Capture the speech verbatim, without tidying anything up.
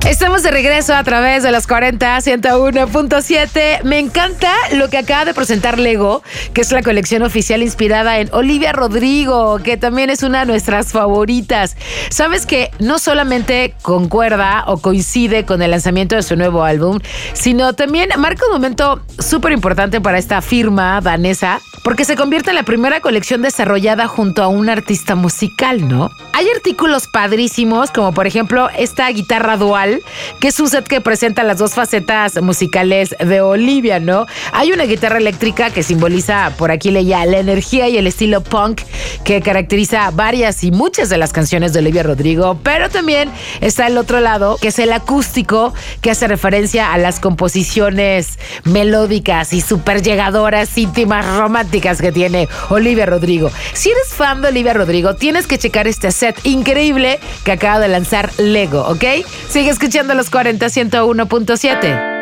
Estamos de regreso a través de los cuarenta, ciento uno punto siete. Me encanta lo que acaba de presentar Lego, que es la colección oficial inspirada en Olivia Rodrigo, que también es una de nuestras favoritas. Sabes que no solamente concuerda o coincide con el lanzamiento de su nuevo álbum, sino también marca un momento súper importante para esta firma danesa, porque se convierte en la primera colección desarrollada junto a un artista musical, ¿no? Hay artículos padrísimos, como por ejemplo esta guitarra dual, que es un set que presenta las dos facetas musicales de Olivia, ¿no? Hay una guitarra eléctrica que simboliza, por aquí leía, la energía y el estilo punk que caracteriza varias y muchas de las canciones de Olivia Rodrigo, pero también está el otro lado, que es el acústico, que hace referencia a las composiciones melódicas y súper llegadoras, íntimas, románticas que tiene Olivia Rodrigo. Si eres fan de Olivia Rodrigo, tienes que checar este set increíble que acaba de lanzar Lego, ¿ok? Sigue escuchando los cuarenta, ciento uno punto siete.